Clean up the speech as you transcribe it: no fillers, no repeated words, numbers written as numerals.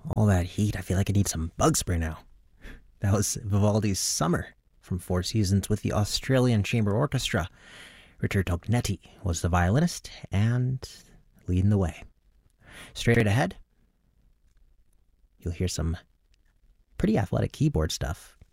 All that heat, I feel like I need some bug spray now. That was Vivaldi's Summer from Four Seasons with the Australian Chamber Orchestra. Richard Tognetti was the violinist and leading the way. Straight ahead, you'll hear some pretty athletic keyboard stuff.